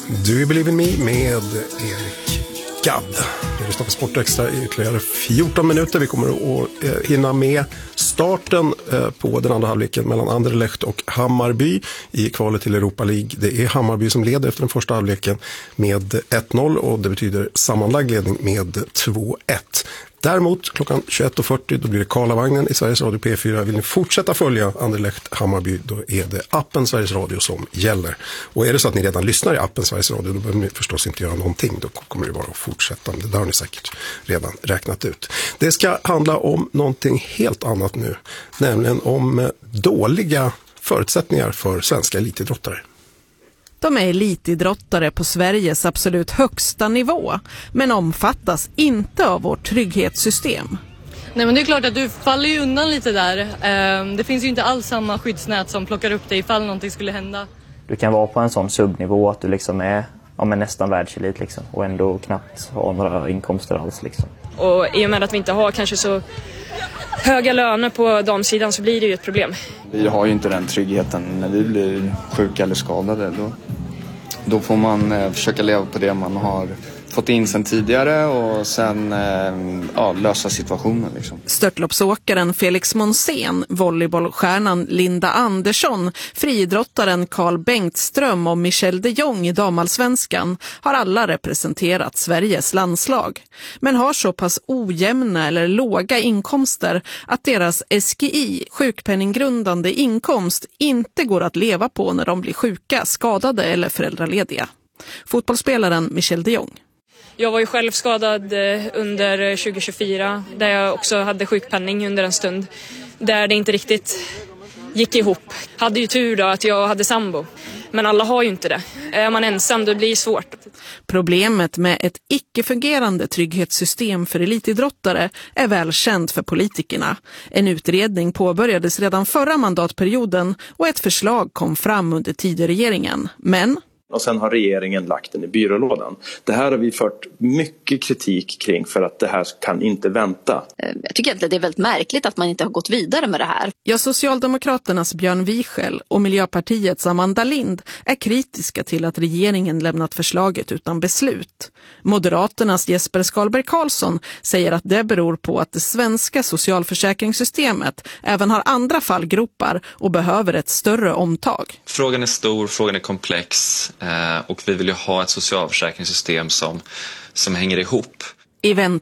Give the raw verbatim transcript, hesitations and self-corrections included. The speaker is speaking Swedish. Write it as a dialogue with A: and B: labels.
A: Do You Believe In Me med Erik Gadd. Vi lyssnar på Sportextra i ytterligare fjorton minuter. Vi kommer att hinna med starten på den andra halvleken mellan Anderlecht och Hammarby i kvalet till Europa League. Det är Hammarby som leder efter den första halvleken med ett noll och det betyder sammanlagd ledning med två ett. Däremot klockan tjugoett och fyrtio då blir det Karlavagnen i Sveriges Radio P fyra. Vill ni fortsätta följa Anderlecht Hammarby då är det appen Sveriges Radio som gäller. Och är det så att ni redan lyssnar i appen Sveriges Radio då behöver ni förstås inte göra någonting. Då kommer det bara att fortsätta. Det där har ni säkert redan räknat ut. Det ska handla om någonting helt annat nu. Nämligen om dåliga förutsättningar för svenska elitidrottare.
B: De är elitidrottare på Sveriges absolut högsta nivå, men omfattas inte av vårt trygghetssystem.
C: Nej, men det är klart att du faller ju undan lite där. Det finns ju inte alls samma skyddsnät som plockar upp dig ifall någonting skulle hända.
D: Du kan vara på en sån subnivå att du liksom är, ja, men nästan världselit liksom, och ändå knappt ha några inkomster alls. Liksom.
E: Och i och med att vi inte har kanske så höga löner på damsidan så blir det ju ett problem.
F: Vi har ju inte den tryggheten när vi blir sjuka eller skadade. Då, då får man eh, försöka leva på det man har fått in sen tidigare och sen eh, ja, lösa situationen. Liksom.
B: Störtloppsåkaren Felix Monsén, volleybollstjärnan Linda Andersson, friidrottaren Carl Bengtström och Michelle de Jong i damallsvenskan har alla representerat Sveriges landslag. Men har så pass ojämna eller låga inkomster att deras S G I, sjukpenninggrundande inkomst, inte går att leva på när de blir sjuka, skadade eller föräldralediga. Fotbollsspelaren Michelle de Jong.
E: Jag var ju själv skadad under tjugo tjugofyra där jag också hade sjukpenning under en stund. Där det inte riktigt gick ihop. Hade ju tur då att jag hade sambo. Men alla har ju inte det. Är man ensam då blir det svårt.
B: Problemet med ett icke-fungerande trygghetssystem för elitidrottare är välkänt för politikerna. En utredning påbörjades redan förra mandatperioden och ett förslag kom fram under Tidöregeringen. Men...
G: Och sen har regeringen lagt den i byrålådan. Det här har vi fört mycket kritik kring för att det här kan inte vänta.
H: Jag tycker att det är väldigt märkligt att man inte har gått vidare med det här.
B: Ja, Socialdemokraternas Björn Wiechel och Miljöpartiets Amanda Lind är kritiska till att regeringen lämnat förslaget utan beslut. Moderaternas Jesper Skalberg Karlsson säger att det beror på att det svenska socialförsäkringssystemet även har andra fallgropar och behöver ett större omtag.
I: Frågan är stor, frågan är komplex. Och vi vill ju ha ett socialförsäkringssystem som, som hänger ihop.
B: I väntan